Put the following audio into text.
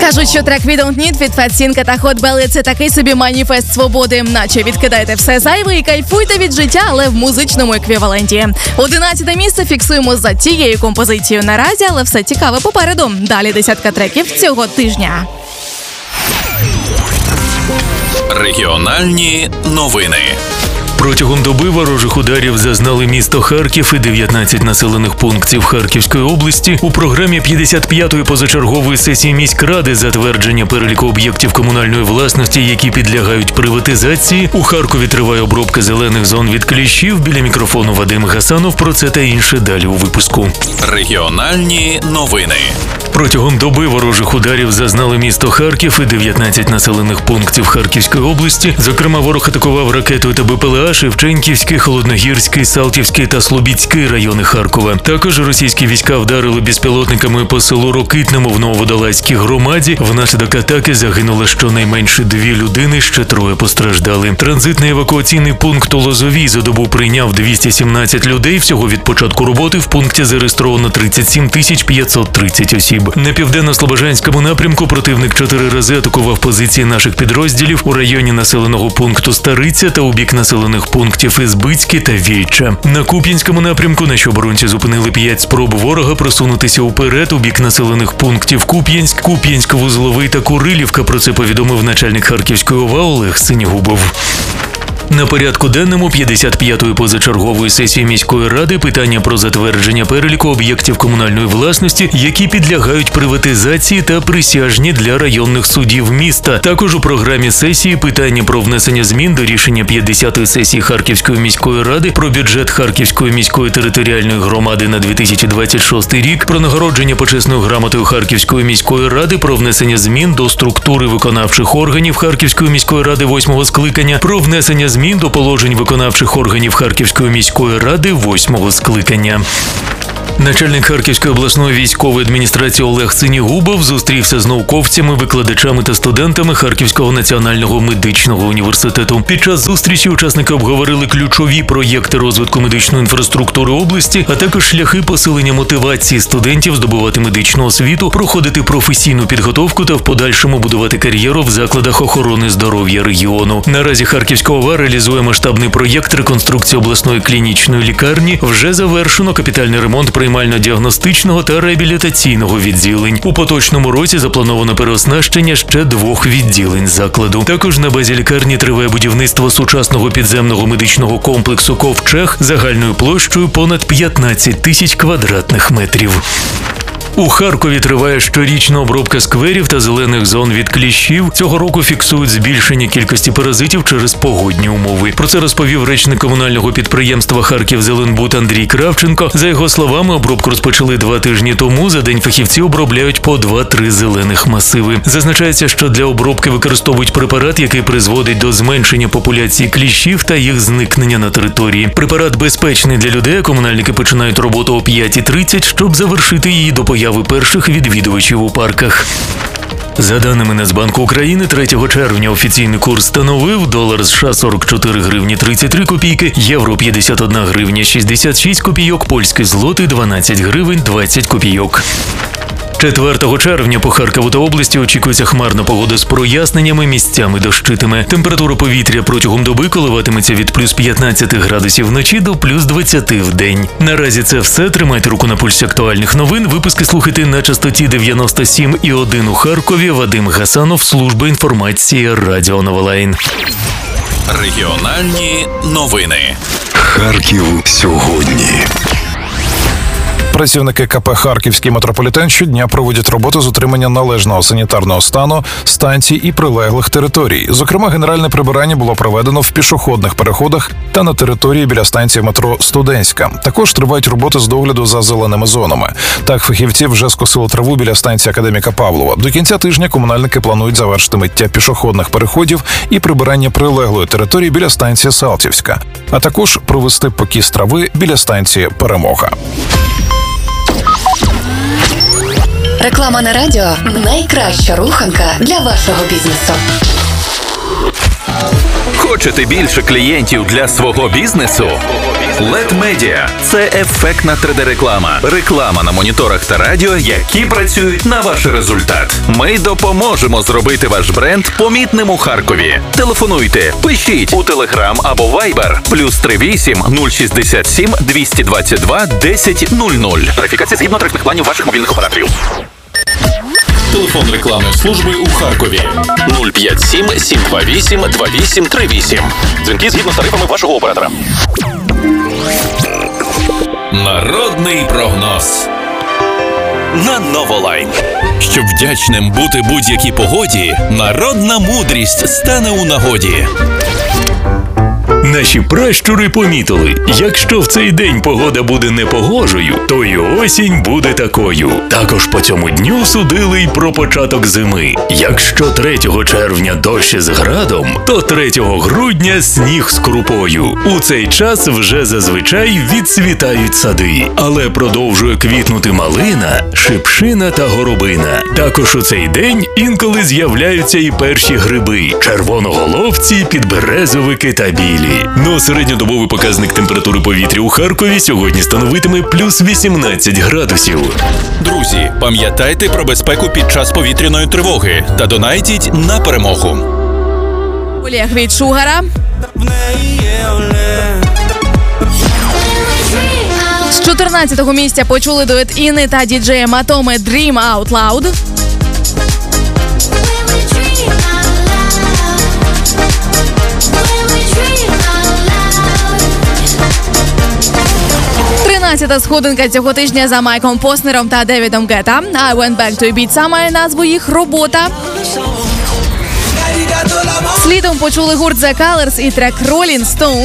Кажуть, що трек «We Don't Need» від Фатсінка та Hot Belly – це такий собі маніфест свободи. Наче відкидайте все зайве і кайфуйте від життя, але в музичному еквіваленті. 11-те місце фіксуємо за цією композицією наразі, але все цікаве попереду. Далі десятка треків цього тижня. Регіональні новини. Протягом доби ворожих ударів зазнали місто Харків і 19 населених пунктів Харківської області. У програмі 55-ї позачергової сесії міськради затвердження переліку об'єктів комунальної власності, які підлягають приватизації. У Харкові триває обробка зелених зон від кліщів. Біля мікрофону Вадим Гасанов. Про це та інше далі у випуску. Регіональні новини. Протягом доби ворожих ударів зазнали місто Харків і 19 населених пунктів Харківської області. Зокрема, ворог атакував ракетою та БПЛА Шевченківський, Холодногірський, Салтівський та Слобідський райони Харкова. Також російські війська вдарили безпілотниками по селу Рокитному в Нововодолазькій громаді. Внаслідок атаки загинуло щонайменше 2 людини, ще 3 постраждали. Транзитний евакуаційний пункт у Лозовій за добу прийняв 217 людей. Всього від початку роботи в пункті зареєстровано 37 530 осіб. На південно-слобожанському напрямку противник 4 рази атакував позиції наших підрозділів у районі населеного пункту Стариця та у бік населених пунктів Ізбицьке та Вєйча. На Куп'янському напрямку наші оборонці зупинили 5 спроб ворога просунутися уперед у бік населених пунктів Куп'янськ, Куп'янськ-Вузловий та Курилівка. Про це повідомив начальник Харківської ОВА Олег Синігубов. На порядку денному 55-ї позачергової сесії міської ради питання про затвердження переліку об'єктів комунальної власності, які підлягають приватизації та присяжні для районних судів міста. Також у програмі сесії питання про внесення змін до рішення 50-ї сесії Харківської міської ради про бюджет Харківської міської територіальної громади на 2026 рік, про нагородження почесною грамотою Харківської міської ради, про внесення змін до структури виконавчих органів Харківської міської ради 8-го скликання, про внесення змін до положень виконавчих органів Харківської міської ради 8-го скликання. Начальник Харківської обласної військової адміністрації Олег Синігубов зустрівся з науковцями, викладачами та студентами Харківського національного медичного університету. Під час зустрічі учасники обговорили ключові проєкти розвитку медичної інфраструктури області, а також шляхи посилення мотивації студентів здобувати медичну освіту, проходити професійну підготовку та в подальшому будувати кар'єру в закладах охорони здоров'я регіону. Наразі Харківська ОВА реалізує масштабний проєкт реконструкції обласної клінічної лікарні. Вже завершено капітальний ремонт приймально-діагностичного та реабілітаційного відділень. У поточному році заплановано переоснащення ще 2 відділень закладу. Також на базі лікарні триває будівництво сучасного підземного медичного комплексу «Ковчег» загальною площею понад 15 тисяч квадратних метрів. У Харкові триває щорічна обробка скверів та зелених зон від кліщів. Цього року фіксують збільшення кількості паразитів через погодні умови. Про це розповів речник комунального підприємства «Харківзеленбуд» Андрій Кравченко. За його словами, обробку розпочали 2 тижні тому. За день фахівці обробляють по 2-3 зелених масиви. Зазначається, що для обробки використовують препарат, який призводить до зменшення популяції кліщів та їх зникнення на території. Препарат безпечний для людей, комунальники починають роботу о 5:30, щоб завершити її до появи перших відвідувачів у парках. За даними Нацбанку України, 3 червня офіційний курс становив долар США 44 гривні 33 копійки, євро 51 гривня 66 копійок, польський злотий 12 гривень 20 копійок. 4 червня по Харкову та області очікується хмарна погода з проясненнями, місцями дощитиме. Температура повітря протягом доби коливатиметься від плюс 15 градусів вночі до плюс 20 в день. Наразі це все. Тримайте руку на пульсі актуальних новин. Випуски слухайте на частоті 97,1 у Харкові. Вадим Гасанов, служба інформації Радіо Новолайн. Регіональні новини. Харків сьогодні. Працівники КП «Харківський метрополітен» щодня проводять роботу з утримання належного санітарного стану станцій і прилеглих територій. Зокрема, генеральне прибирання було проведено в пішохідних переходах та на території біля станції метро «Студентська». Також тривають роботи з догляду за зеленими зонами. Так, фахівці вже скосили траву біля станції Академіка Павлова. До кінця тижня комунальники планують завершити миття пішохідних переходів і прибирання прилеглої території біля станції Салтівська, а також провести покіс трави біля станції Перемога. Реклама на радіо – найкраща руханка для вашого бізнесу. Хочете більше клієнтів для свого бізнесу? LED Media – це ефектна 3D-реклама. Реклама на моніторах та радіо, які працюють на ваш результат. Ми допоможемо зробити ваш бренд помітним у Харкові. Телефонуйте, пишіть у Telegram або Viber +38 067 222 1000. Тарифікація згідно тарифних планів ваших мобільних операторів. Телефон рекламної служби у Харкові 057 728 2838. Дзвінки згідно з тарифами вашого оператора. Народний прогноз на Новолайн. Щоб вдячним бути будь-якій погоді, народна мудрість стане у нагоді. Наші пращури помітили, якщо в цей день погода буде непогожою, то і осінь буде такою. Також по цьому дню судили й про початок зими. Якщо 3 червня дощ з градом, то 3 грудня сніг з крупою. У цей час вже зазвичай відцвітають сади, але продовжує квітнути малина, шипшина та горобина. Також у цей день інколи з'являються і перші гриби – червоноголовці, підберезовики та білі. Ну, середньодобовий показник температури повітря у Харкові сьогодні становитиме +18 градусів. Друзі, пам'ятайте про безпеку під час повітряної тривоги та донайтіть на перемогу. Олег від Шугара. З 14-го місця почули дует Інни та діджея Матоми «Dream Out Loud». Та сходинка цього тижня за Майком Поснером та Девідом Гетта. «I Went Back to Ibiza» має назву їх робота. Слідом почули гурт The Colors і трек «Rolling Stone».